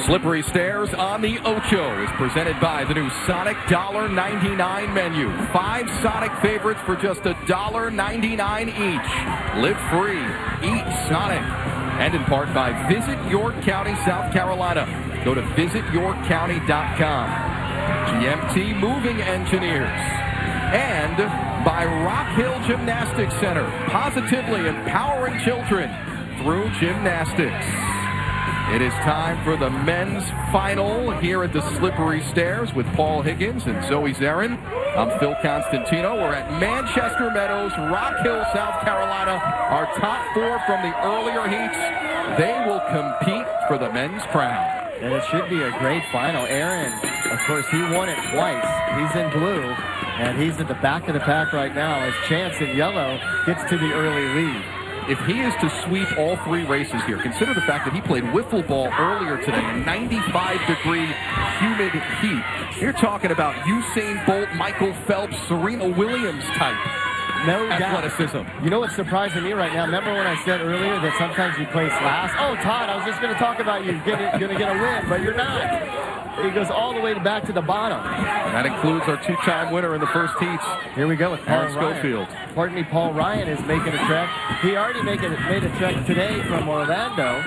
Slippery Stairs on the Ocho is presented by the new Sonic $1.99 menu. 5 Sonic favorites for just $1.99 each. Live free, eat Sonic. And in part by Visit York County, South Carolina. Go to visityorkcounty.com. GMT Moving Engineers. And by Rock Hill Gymnastics Center, positively empowering children through gymnastics. It is time for the men's final here at the Slippery Stairs with Paul Higgins and Zoe Zarin. I'm Phil Constantino. We're at Manchester Meadows, Rock Hill, South Carolina. Our top 4 from the earlier heats. They will compete for the men's crown. And it should be a great final. Aaron, of course, he won it twice. He's in blue, and he's at the back of the pack right now as Chance in yellow gets to the early lead. If he is to sweep all 3 races here, consider the fact that he played wiffle ball earlier today in 95-degree humid heat. You're talking about Usain Bolt, Michael Phelps, Serena Williams type. No athleticism. Doubt. You know what's surprising me right now? Remember when I said earlier that sometimes you place last? Oh, Todd, I was just going to talk about you going to get a win, but you're not. He goes all the way back to the bottom. That includes our 2-time winner in the first heats. Here we go with Paul Aaron Schofield. Pardon me, Paul Ryan is making a trek. He already made a trek today from Orlando,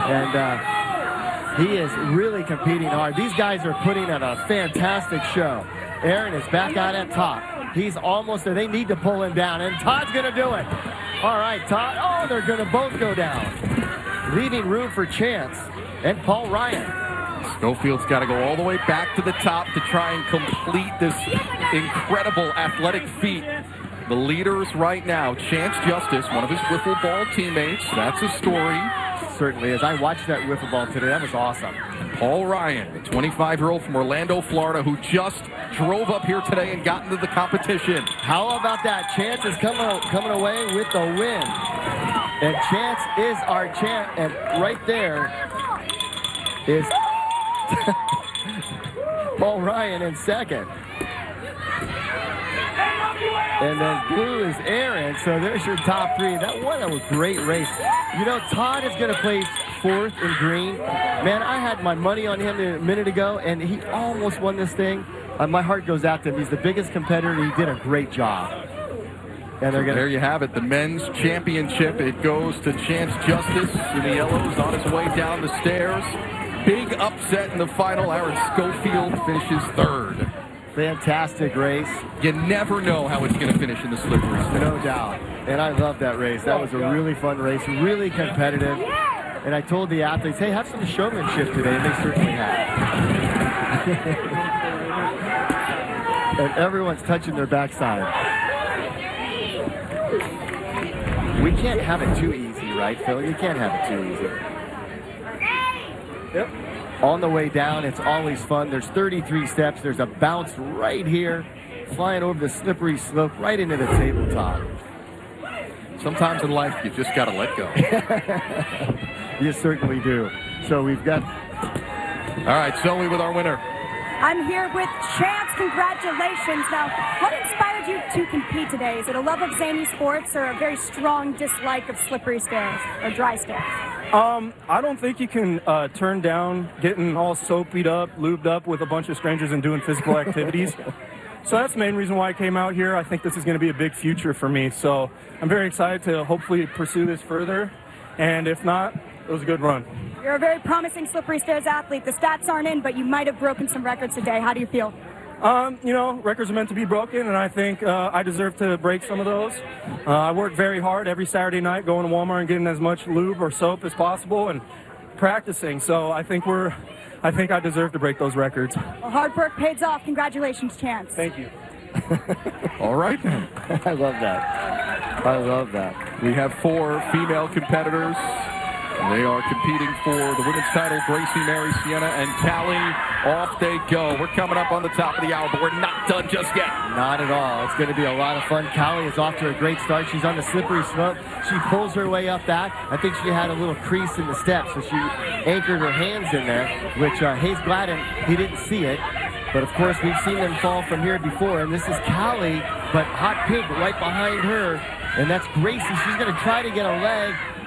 and he is really competing hard. These guys are putting on a fantastic show. Aaron is back out at top. He's almost there. They need to pull him down, and Todd's going to do it. All right, Todd. Oh, they're going to both go down, leaving room for Chance and Paul Ryan. Schofield's got to go all the way back to the top to try and complete this incredible athletic feat. The leaders right now, Chance Justice, one of his wiffle ball teammates. That's a story. Certainly is. I watched that wiffle ball today. That was awesome. Paul Ryan, the 25-year-old from Orlando, Florida, who just drove up here today and got into the competition. How about that? Chance is coming away with the win. And Chance is our champ. And right there is Paul Ryan in second. And then blue is Aaron. So there's your top 3. What a great race. You know, Todd is going to place 4th in green. Man, I had my money on him a minute ago, and he almost won this thing. My heart goes out to him. He's the biggest competitor. He did a great job. And there you have it, the men's championship. It goes to Chance Justice in the yellows on his way down the stairs. Big upset in the final. Aaron Schofield finishes 3rd. Fantastic race. You never know how it's going to finish in the Slippery Stairs. No doubt. And I love that race. That was a really fun race, really competitive. And I told the athletes, hey, have some showmanship today, and they certainly have. And everyone's touching their backside. We can't have it too easy, right, Phil? You can't have it too easy. Yep. On the way down, it's always fun. There's 33 steps. There's a bounce right here, flying over the slippery slope right into the tabletop. Sometimes in life, you just got to let go. You certainly do. So we've got... All right, Zoe with our winner. I'm here with Chance. Congratulations. Now, what inspired you to compete today? Is it a love of zany sports or a very strong dislike of slippery stairs or dry stairs? I don't think you can turn down getting all soapied up, lubed up with a bunch of strangers and doing physical activities. So that's the main reason why I came out here. I think this is going to be a big future for me. So I'm very excited to hopefully pursue this further. And if not, it was a good run. You're a very promising slippery stairs athlete. The stats aren't in, but you might have broken some records today. How do you feel? You know, records are meant to be broken, and I think I deserve to break some of those. I work very hard every Saturday night, going to Walmart and getting as much lube or soap as possible and practicing. So I think I deserve to break those records. Well, hard work pays off. Congratulations, Chance. Thank you. All right. I love that. I love that. We have 4 female competitors. They are competing for the women's title. Gracie, Mary, Sienna, and Callie. Off they go. We're coming up on the top of the hour, but we're not done just yet. Not at all. It's going to be a lot of fun. Callie is off to a great start. She's on the slippery slope. She pulls her way up that. I think she had a little crease in the steps, so she anchored her hands in there, which Hayes Gladden, he didn't see it. But, of course, we've seen them fall from here before. And this is Callie, but Hot Pink right behind her. And that's Gracie. She's going to try to get a leg.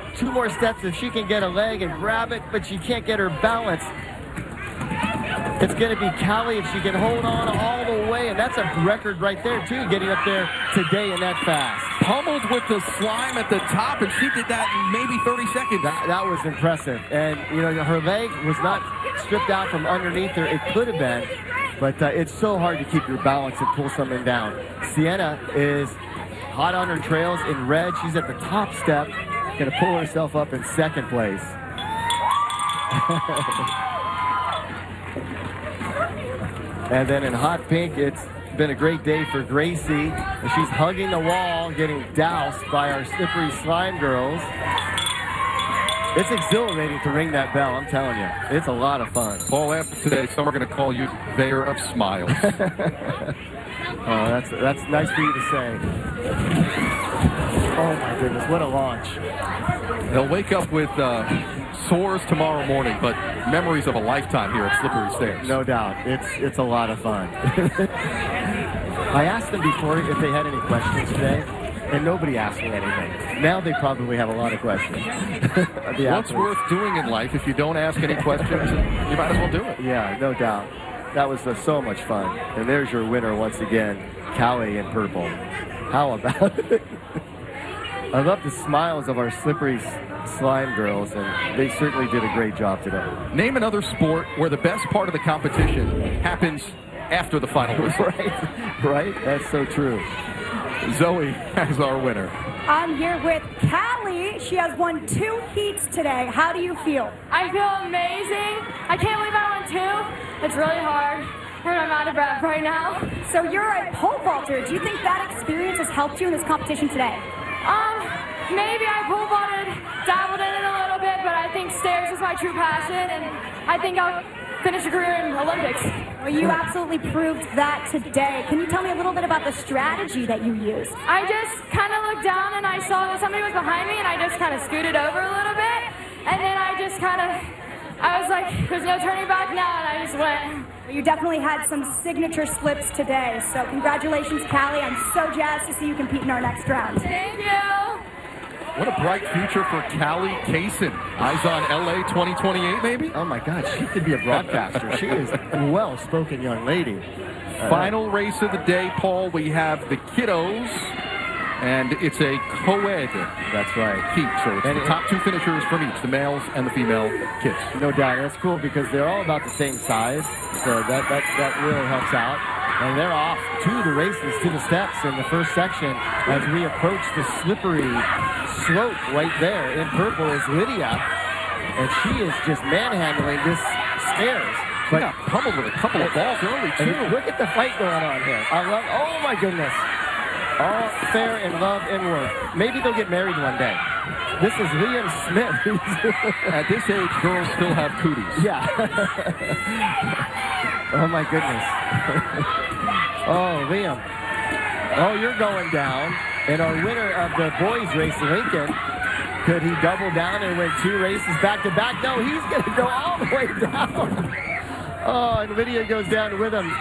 2 more steps if she can get a leg and grab it, but she can't get her balance. It's going to be Callie if she can hold on all the way, and that's a record right there, too, getting up there today in that fast. Pummeled with the slime at the top, and she did that in maybe 30 seconds. That was impressive. And, you know, her leg was not stripped out from underneath her. It could have been, but it's so hard to keep your balance and pull something down. Sienna is hot on her trails in red. She's at the top step, going to pull herself up in second place. And then in hot pink, it's been a great day for Gracie. And she's hugging the wall, getting doused by our slippery slime girls. It's exhilarating to ring that bell, I'm telling you. It's a lot of fun. Paul, after today, some are going to call you Veyor of Smiles. Oh, that's nice for you to say. Oh, my goodness, what a launch. They'll wake up with sores tomorrow morning, but memories of a lifetime here at Slippery Stairs. No doubt. It's a lot of fun. I asked them before if they had any questions today, and nobody asked me anything. Now they probably have a lot of questions. What's worth doing in life if you don't ask any questions? You might as well do it. Yeah, no doubt. That was so much fun. And there's your winner once again, Callie in purple. How about it? I love the smiles of our slippery slime girls, and they certainly did a great job today. Name another sport where the best part of the competition happens after the final whistle. Right? That's so true. Zoe has our winner. I'm here with Callie. She has won 2 heats today. How do you feel? I feel amazing. I can't believe I won 2. It's really hard, and I'm out of breath right now. So you're a pole vaulter. Do you think that experience has helped you in this competition today? Maybe I pole vaulted, dabbled in it a little bit, but I think stairs is my true passion, and I think I'll finish a career in Olympics. Well, you absolutely proved that today. Can you tell me a little bit about the strategy that you used? I just kind of looked down and I saw that somebody was behind me, and I just kind of scooted over a little bit, and then I was like, there's no turning back now, and I just went. You definitely had some signature slips today, so congratulations, Callie. I'm so jazzed to see you compete in our next round. Thank you. What a bright future for Callie Kaysen. Eyes on LA 2028, maybe? Oh, my God. She could be a broadcaster. She is a well-spoken young lady. Final race of the day, Paul. We have the kiddos, and it's a co-ed. That's right. Heat. So it's the top 2 finishers from each, the males and the female kids. No doubt. That's cool because they're all about the same size, so that really helps out. And they're off to the races, to the steps in the first section as we approach the slippery slope right there. In purple is Lydia, and she is just manhandling this stairs. But got pummeled with a couple of balls early, too. Look at the fight going on here. Oh, my goodness. All fair in love and work. Maybe they'll get married one day. This is Liam Smith. At this age, girls still have cooties. Yeah. Oh, my goodness. Oh, Liam. Oh, you're going down. And our winner of the boys race, Lincoln, could he double down and win 2 races back to back? No, he's going to go all the way down. Oh, and Lydia goes down with him.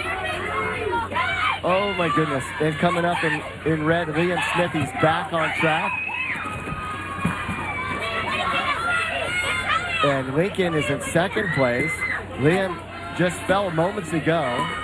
Oh, my goodness. And coming up in red, Liam Smith, he's back on track. And Lincoln is in second place. Liam just fell moments ago.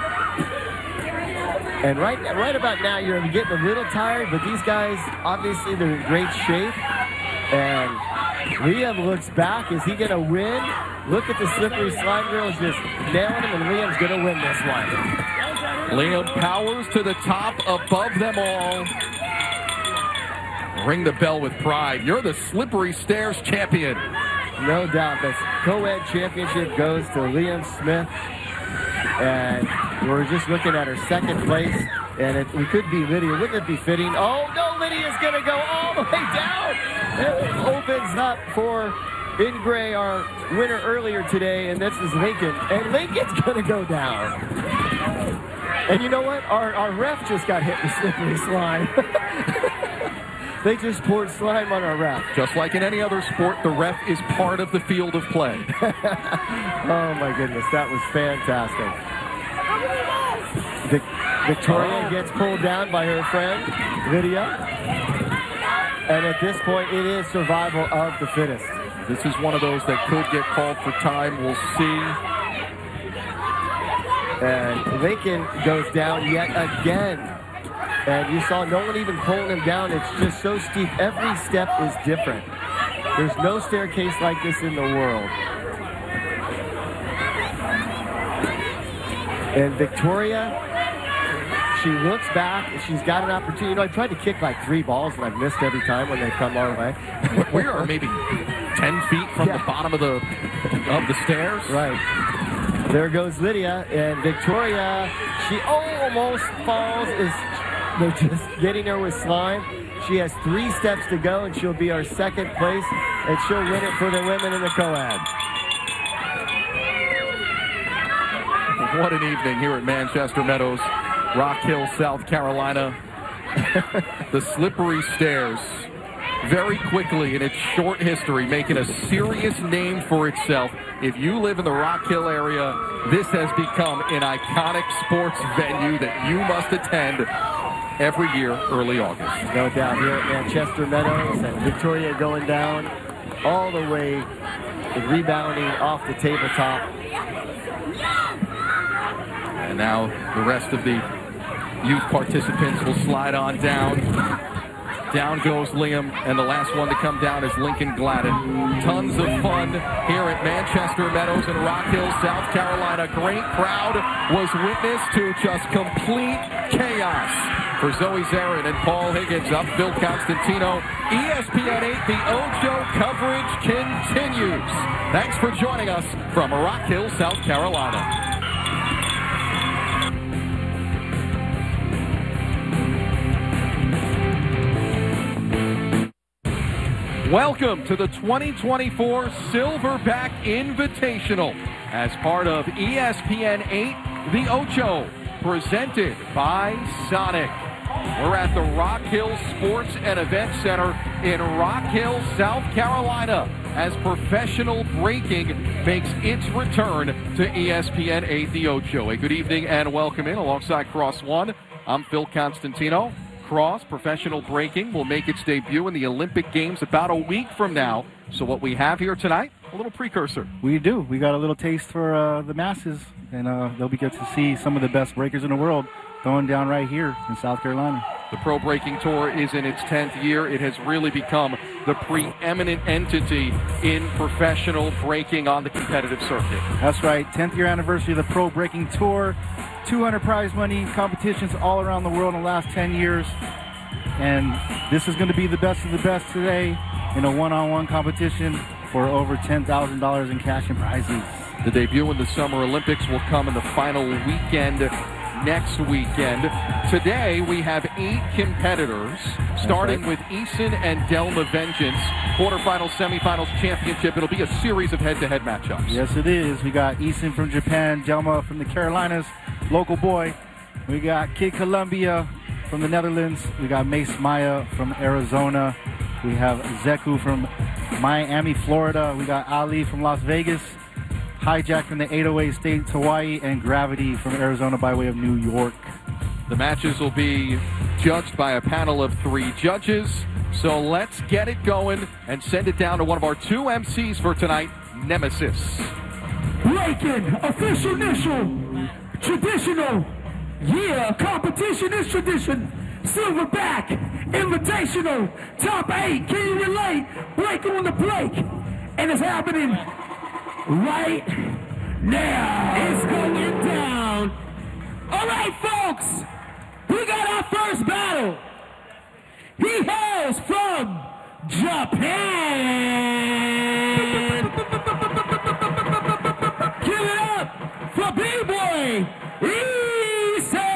And right about now, you're getting a little tired, but these guys, obviously, they're in great shape. And Liam looks back. Is he going to win? Look at the slippery slime girls just nailing him, and Liam's going to win this one. Liam powers to the top above them all. Ring the bell with pride. You're the Slippery Stairs champion. No doubt. The co-ed championship goes to Liam Smith. And we're just looking at her second place. And we could be Lydia. Wouldn't it be fitting? Oh, no, Lydia's going to go all the way down. It opens up for in gray, our winner earlier today. And this is Lincoln. And Lincoln's going to go down. And you know what? Our ref just got hit with slippery slime. They just poured slime on our ref. Just like in any other sport, the ref is part of the field of play. Oh, my goodness. That was fantastic. Victoria gets pulled down by her friend, Lydia. And at this point, it is survival of the fittest. This is one of those that could get called for time. We'll see. And Lincoln goes down yet again. And you saw no one even pulling him down. It's just so steep. Every step is different. There's no staircase like this in the world. And Victoria, she looks back. She's got an opportunity. You know, I tried to kick like 3 balls, and I've missed every time when they come our way. We are maybe 10 feet from the bottom of the stairs. Right. There goes Lydia, and Victoria, she almost falls. They're just getting her with slime. She has 3 steps to go, and she'll be our 2nd place, and she'll win it for the women in the co-ed. What an evening here at Manchester Meadows, Rock Hill, South Carolina. The slippery stairs, very quickly in its short history, making a serious name for itself. If you live in the Rock Hill area, this has become an iconic sports venue that you must attend every year, early August. No doubt, here at Manchester Meadows, and Victoria going down all the way and rebounding off the tabletop. And now the rest of the youth participants will slide on down. Down goes Liam, and the last one to come down is Lincoln Gladden. Tons of fun here at Manchester Meadows in Rock Hill, South Carolina. Great crowd was witness to just complete chaos. For Zoe Zarin and Paul Higgins, I'm Phil Constantino. ESPN 8, the Ocho coverage continues. Thanks for joining us from Rock Hill, South Carolina. Welcome to the 2024 Silverback Invitational as part of ESPN 8, the Ocho, presented by Sonic. We're at the Rock Hill Sports and Event Center in Rock Hill, South Carolina, as professional breaking makes its return to ESPN 8, the Ocho. A good evening and welcome in alongside Cross One. I'm Phil Constantino. Cross, professional breaking, will make its debut in the Olympic Games about a week from now. So what we have here tonight, a little precursor. We do. We got a little taste for the masses, and they'll be get to see some of the best breakers in the world going down right here in South Carolina. The Pro Breaking Tour is in its 10th year. It has really become the preeminent entity in professional breaking on the competitive circuit. That's right. 10th year anniversary of the Pro Breaking Tour. 200 prize money competitions all around the world in the last 10 years. And this is going to be the best of the best today in a one-on-one competition for over $10,000 in cash and prizes. The debut in the Summer Olympics will come in the final weekend next weekend. Today we have 8 competitors, starting with Eason and Delma Vengeance. Quarterfinals, semifinals, championship. It'll be a series of head-to-head matchups. Yes, it is. We got Eason from Japan, Delma from the Carolinas, local boy. We got Kid Columbia from the Netherlands. We got Mace Maya from Arizona. We have Zeku from Miami, Florida. We got Ali from Las Vegas. Hijack from the 808 State, Hawaii, and Gravity from Arizona by way of New York. The matches will be judged by a panel of 3 judges. So let's get it going and send it down to one of our 2 MCs for tonight, Nemesis. Breaking, official initial, traditional, yeah, competition is tradition. Silverback, invitational, top 8, can you relate? Breaking on the break, and it's happening right now. It's going down. All right, folks, we got our first battle. He hails from Japan. Give it up for B-Boy Eason.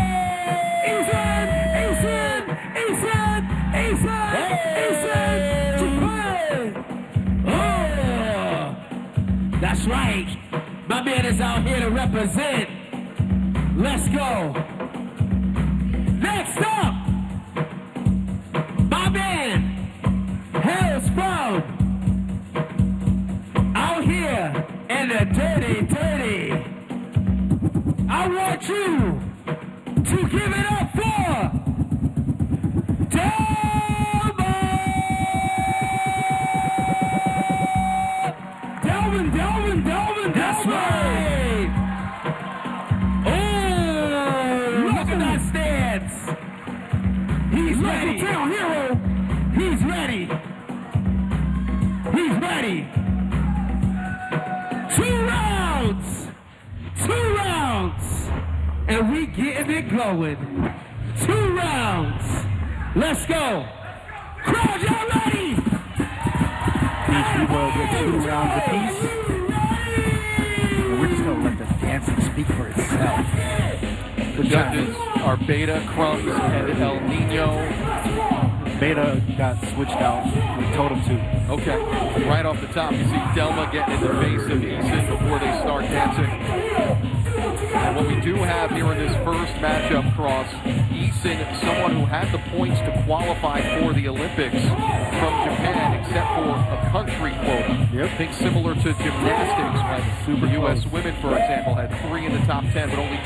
Japan. Oh, that's right. My man is out here to represent. Let's go. Next up, my man hails from out here in the dirty. I want you to give it up for Delma Delvin. That's right. Oh, look at that stance. He's ready. Hero. He's ready. He's ready. 2 rounds. 2 rounds. And we getting it going. 2 rounds. Let's go. Crowd, y'all ready? Each will get 2 rounds apiece. And we're just going to let the dancing speak for itself. The judges are Beta, Crumbs, and El Nino. Beta got switched out. We told him to. Okay, right off the top, you see Delma getting in the face of Eason before they start dancing. And what we do have here in this first matchup, Cross, Eason, someone who had the points to qualify for the Olympics from Japan, except for a country quota. Yep. I think similar to gymnastics, when Super U.S. close. women, for example, had 3 in the top 10, but only